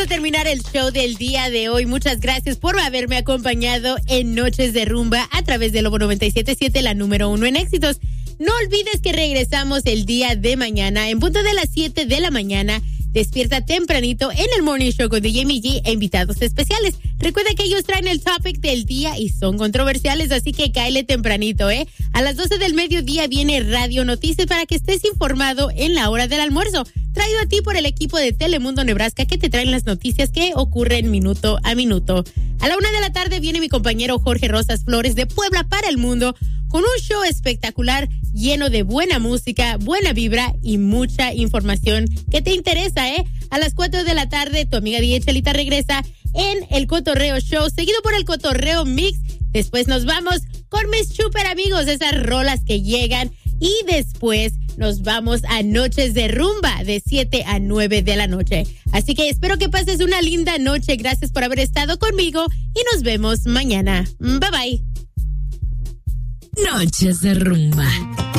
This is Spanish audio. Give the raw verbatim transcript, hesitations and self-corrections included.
a terminar el show del día de hoy. Muchas gracias por haberme acompañado en Noches de Rumba a través de Lobo noventa y siete punto siete, la número uno en éxitos. No olvides que regresamos el día de mañana en punto de las siete de la mañana. Despierta tempranito en el Morning Show con D J Miggy e invitados especiales. Recuerda que ellos traen el topic del día y son controversiales, así que cáele tempranito, ¿eh? A las doce del mediodía viene Radio Noticias para que estés informado en la hora del almuerzo. Traído a ti por el equipo de Telemundo Nebraska que te traen las noticias que ocurren minuto a minuto. A la una de la tarde viene mi compañero Jorge Rosas Flores de Puebla para el Mundo con un show espectacular lleno de buena música, buena vibra y mucha información que te interesa, ¿eh? A las cuatro de la tarde tu amiga D J Chelita regresa en el Cotorreo Show, seguido por el Cotorreo Mix. Después nos vamos con mis super amigos, esas rolas que llegan. Y después nos vamos a Noches de Rumba de siete a nueve de la noche. Así que espero que pases una linda noche. Gracias por haber estado conmigo y nos vemos mañana. Bye bye. Noches de Rumba.